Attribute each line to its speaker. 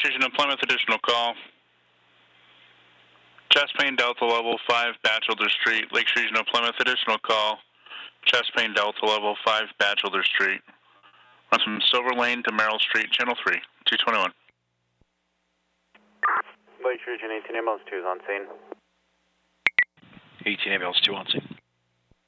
Speaker 1: Region of Plymouth, additional call. Chest pain, Delta level 5, Batchelder Street. Lakes Region of Plymouth, additional call. Chest pain, Delta level 5, Batchelder Street. Runs from Silver Lane to Merrill Street, Channel 3, 221.
Speaker 2: Lakes Region 18 ambulance 2 is on scene.
Speaker 3: 18 ambulance 2 on scene.